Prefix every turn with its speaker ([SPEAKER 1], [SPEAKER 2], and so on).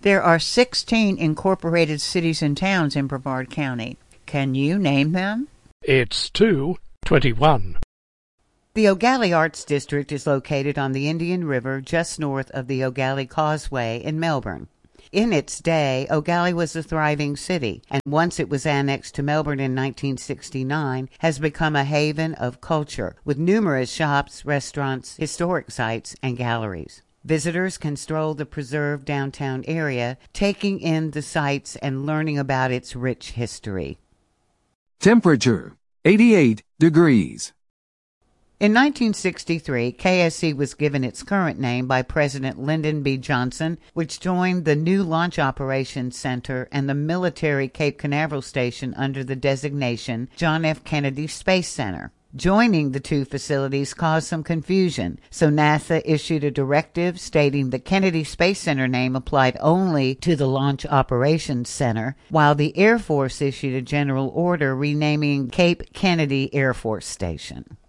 [SPEAKER 1] There are 16 incorporated cities and towns in Brevard County. Can you name them?
[SPEAKER 2] It's 221.
[SPEAKER 1] The Ogallie Arts District is located on the Indian River just north of the Ogallie Causeway in Melbourne. In its day, Ogallie was a thriving city, and once it was annexed to Melbourne in 1969, has become a haven of culture, with numerous shops, restaurants, historic sites, and galleries. Visitors can stroll the preserved downtown area, taking in the sights and learning about its rich history.
[SPEAKER 3] Temperature, 88 degrees.
[SPEAKER 1] In 1963, KSC was given its current name by President Lyndon B. Johnson, which joined the new Launch Operations Center and the military Cape Canaveral station under the designation John F. Kennedy Space Center. Joining the two facilities caused some confusion, so NASA issued a directive stating the Kennedy Space Center name applied only to the Launch Operations Center, while the Air Force issued a general order renaming Cape Kennedy Air Force Station.